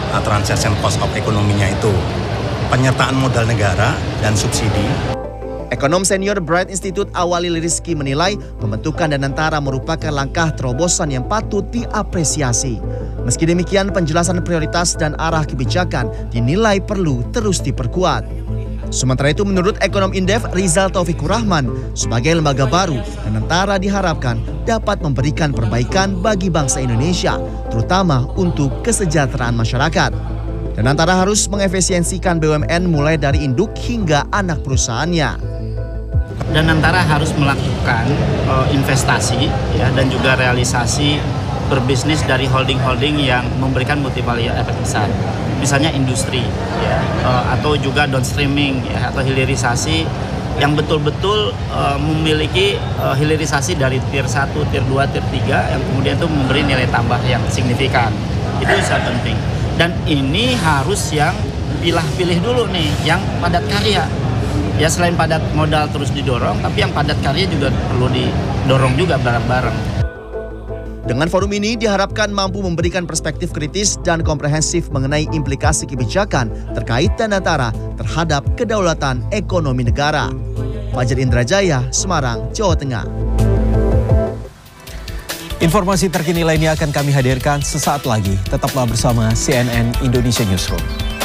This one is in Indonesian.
transaction cost of ekonominya itu. Penyertaan modal negara dan subsidi. Ekonom senior Bright Institute Awalil Rizky menilai pembentukan Danantara merupakan langkah terobosan yang patut diapresiasi. Meski demikian, penjelasan prioritas dan arah kebijakan dinilai perlu terus diperkuat. Sementara itu, menurut ekonom Indef Rizal Taufikur Rahman, sebagai lembaga baru, Danantara diharapkan dapat memberikan perbaikan bagi bangsa Indonesia, terutama untuk kesejahteraan masyarakat. Danantara harus mengefisiensikan BUMN mulai dari induk hingga anak perusahaannya. Danantara harus melakukan investasi ya, dan juga realisasi berbisnis dari holding-holding yang memberikan multiplier efek besar. Misalnya industri ya, atau juga downstreaming ya, atau hilirisasi yang betul-betul memiliki hilirisasi dari tier 1, tier 2, tier 3 yang kemudian itu memberi nilai tambah yang signifikan. Itu sangat penting. Dan ini harus yang pilih dulu nih, yang padat karya. Ya, selain padat modal terus didorong, tapi yang padat karya juga perlu didorong juga bareng-bareng. Dengan forum ini diharapkan mampu memberikan perspektif kritis dan komprehensif mengenai implikasi kebijakan terkait Danantara terhadap kedaulatan ekonomi negara. Fajar Indrajaya, Semarang, Jawa Tengah. Informasi terkini lainnya akan kami hadirkan sesaat lagi. Tetaplah bersama CNN Indonesia Newsroom.